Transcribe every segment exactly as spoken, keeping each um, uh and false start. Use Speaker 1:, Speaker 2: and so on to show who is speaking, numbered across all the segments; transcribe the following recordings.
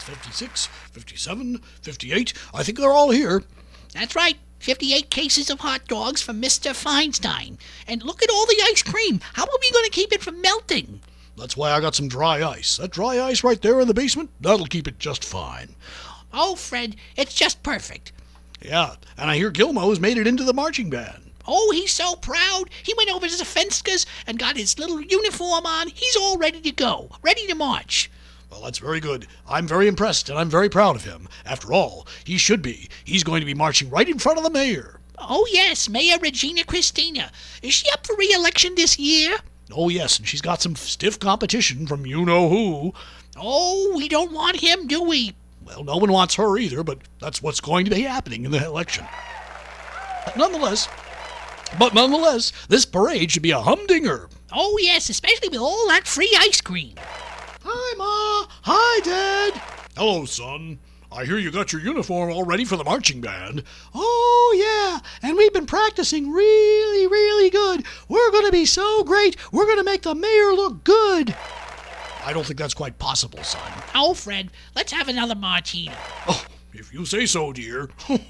Speaker 1: That's fifty-six, fifty-seven, fifty-eight. I think they're all here.
Speaker 2: That's right. fifty-eight cases of hot dogs from Mister Feinstein. And look at all the ice cream. How are we going to keep it from melting?
Speaker 1: That's why I got some dry ice. That dry ice right there in the basement, that'll keep it just fine.
Speaker 2: Oh, Fred, it's just perfect.
Speaker 1: Yeah, and I hear Gilmo's made it into the marching band.
Speaker 2: Oh, he's so proud. He went over to the Fenskers and got his little uniform on. He's all ready to go, ready to march.
Speaker 1: Well, that's very good. I'm very impressed, and I'm very proud of him. After all, he should be. He's going to be marching right in front of the mayor.
Speaker 2: Oh, yes, Mayor Regina Christina. Is she up for re-election this year?
Speaker 1: Oh, yes, and she's got some stiff competition from you-know-who.
Speaker 2: Oh, we don't want him, do we?
Speaker 1: Well, no one wants her either, but that's what's going to be happening in the election. But nonetheless, but nonetheless, this parade should be a humdinger.
Speaker 2: Oh, yes, especially with all that free ice cream.
Speaker 1: Hi, Ma. Hi, Dad. Hello, son. I hear you got your uniform all ready for the marching band. Oh, yeah, and we've been practicing really, really good. We're going to be so great, we're going to make the mayor look good. I don't think that's quite possible, son.
Speaker 2: Oh, Fred, let's have another martini.
Speaker 1: Oh, if you say so, dear.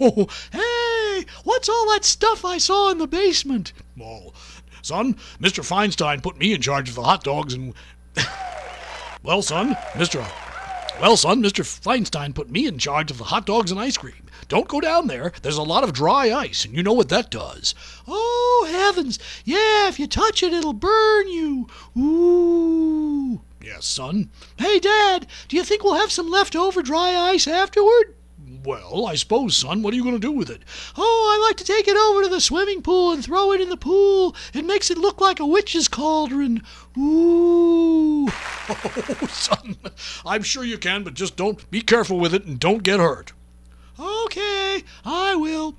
Speaker 1: Hey, what's all that stuff I saw in the basement? Oh, son, Mister Feinstein put me in charge of the hot dogs and... Well, son, Mister Well, son, Mister Feinstein put me in charge of the hot dogs and ice cream. Don't go down there. There's a lot of dry ice, and you know what that does. Oh, heavens. Yeah, if you touch it, it'll burn you. Ooh. Yes, son. Hey, Dad, do you think we'll have some leftover dry ice afterward? Well, I suppose, son. What are you going to do with it? Oh, I like to take it over to the swimming pool and throw it in the pool. It makes it look like a witch's cauldron. Ooh. Oh, son, I'm sure you can, but just don't be careful with it and don't get hurt. Okay, I will.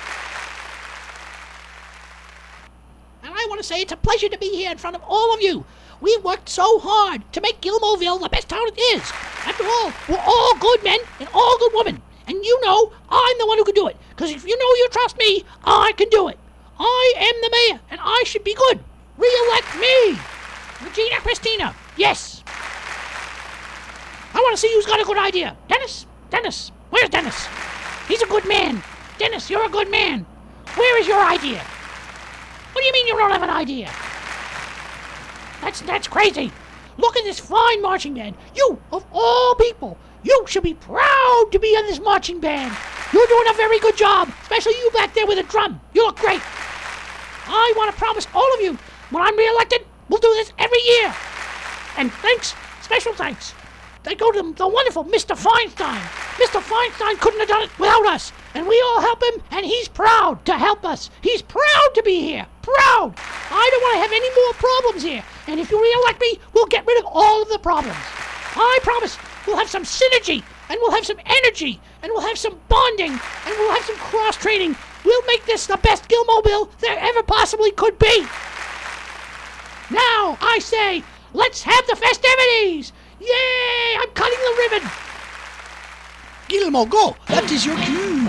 Speaker 2: And I want to say it's a pleasure to be here in front of all of you. We worked so hard to make Gilmoville the best town it is. After all, we're all good men and all good women. And you know I'm the one who can do it. Because if you know you trust me, I can do it. I am the mayor, and I should be good. Re-elect me. Regina Christina, yes. I want to see who's got a good idea. Dennis? Dennis. Where's Dennis? He's a good man. Dennis, you're a good man. Where is your idea? What do you mean you don't have an idea? That's that's crazy. Look at this fine marching band. You, of all people, you should be proud to be in this marching band. You're doing a very good job, especially you back there with a drum. You look great. I want to promise all of you, when I'm re-elected, we'll do this every year. And thanks, special thanks. They go to the wonderful Mister Feinstein. Mister Feinstein couldn't have done it without us. And we all help him, and he's proud to help us. He's proud to be here. Proud. I don't want to have any more problems here. And if you re-elect me, we'll get rid of all of the problems. I promise we'll have some synergy, and we'll have some energy, and we'll have some bonding, and we'll have some cross-training. We'll make this the best Gilmobile there ever possibly could be. Now, I say, let's have the festivities. Yay! I'm cutting the ribbon.
Speaker 1: Gilmo, go. That is your cue.